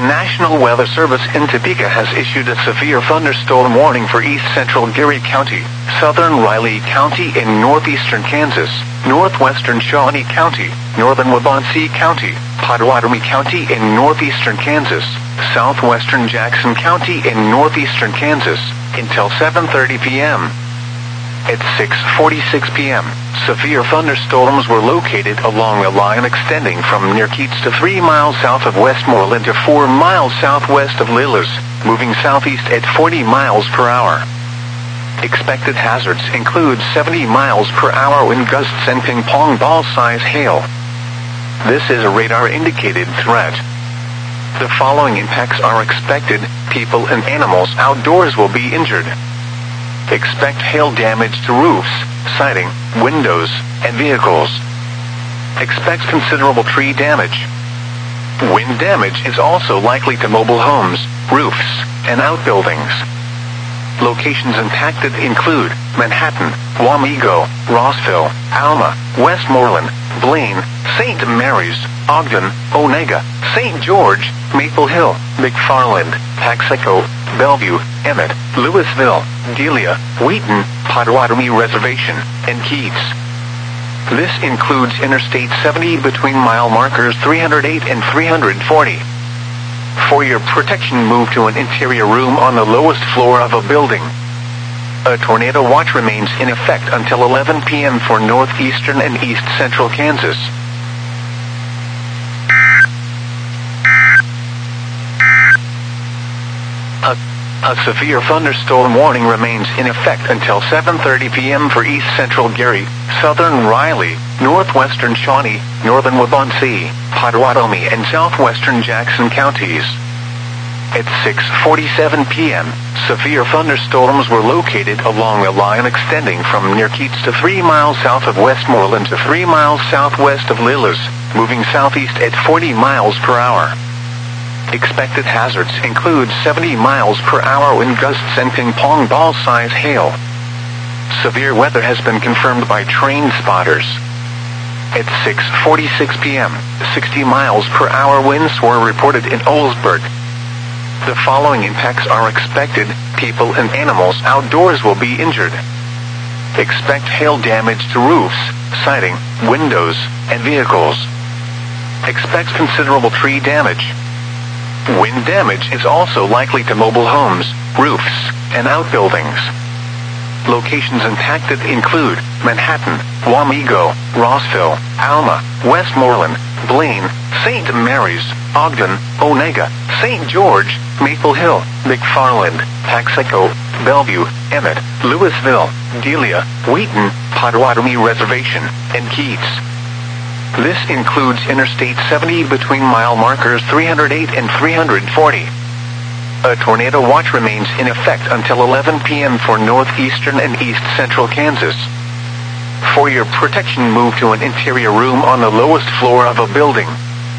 National Weather Service in Topeka has issued a severe thunderstorm warning for east central Geary County, southern Riley County in northeastern Kansas, northwestern Shawnee County, northern Waubonsee County, Pottawatomie County in northeastern Kansas, southwestern Jackson County in northeastern Kansas, until 7:30 p.m. At 6:46 p.m., severe thunderstorms were located along a line extending from near Keats to 3 miles south of Westmoreland to 4 miles southwest of Lillis, moving southeast at 40 miles per hour. Expected hazards include 70 miles per hour wind gusts and ping-pong ball-size hail. This is a radar-indicated threat. The following impacts are expected: people and animals outdoors will be injured. Expect hail damage to roofs, siding, windows, and vehicles. Expect considerable tree damage. Wind damage is also likely to mobile homes, roofs, and outbuildings. Locations impacted include Manhattan, Wamego, Rossville, Alma, Westmoreland, Blaine, St. Mary's, Ogden, Onega, St. George, Maple Hill, McFarland, Texaco, Bellevue, Emmett, Louisville, Delia, Wheaton, Pottawatomie Reservation, and Keats. This includes Interstate 70 between mile markers 308 and 340. For your protection, move to an interior room on the lowest floor of a building. A tornado watch remains in effect until 11 p.m. for northeastern and east central Kansas. A severe thunderstorm warning remains in effect until 7:30 p.m. for east central Geary, southern Riley, northwestern Shawnee, northern Waubonsee, Pottawatomie, and southwestern Jackson counties. At 6:47 p.m., severe thunderstorms were located along a line extending from near Keats to 3 miles south of Westmoreland to 3 miles southwest of Lillis, moving southeast at 40 miles per hour. Expected hazards include 70 miles per hour wind gusts and ping-pong ball-size hail. Severe weather has been confirmed by train spotters. At 6:46 p.m., 60 miles per hour winds were reported in Olsburg. The following impacts are expected: people and animals outdoors will be injured. Expect hail damage to roofs, siding, windows, and vehicles. Expect considerable tree damage. Wind damage is also likely to mobile homes, roofs, and outbuildings. Locations impacted include Manhattan, Wamego, Rossville, Alma, Westmoreland, Blaine, St. Mary's, Ogden, Onega, St. George, Maple Hill, McFarland, Texaco, Bellevue, Emmett, Louisville, Delia, Wheaton, Pottawatomie Reservation, and Keats. This includes Interstate 70 between mile markers 308 and 340. A tornado watch remains in effect until 11 p.m. for northeastern and east central Kansas. For your protection, move to an interior room on the lowest floor of a building.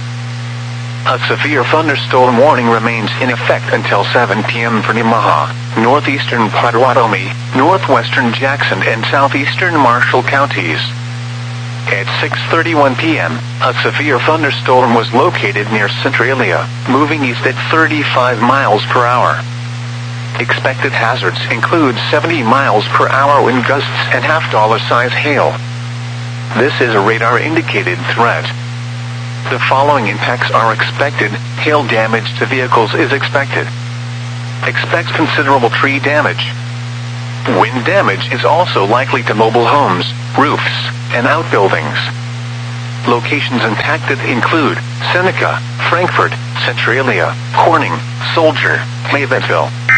A severe thunderstorm warning remains in effect until 7 p.m. for Nemaha, northeastern Pottawatomie, northwestern Jackson, and southeastern Marshall counties. At 6:31 p.m., a severe thunderstorm was located near Centralia, moving east at 35 miles per hour. Expected hazards include 70 miles per hour wind gusts and half-dollar-size hail. This is a radar-indicated threat. The following impacts are expected: hail damage to vehicles is expected. Expect considerable tree damage. Wind damage is also likely to mobile homes, roofs, and outbuildings. Locations impacted include Seneca, Frankfort, Centralia, Corning, Soldier, Mavenville.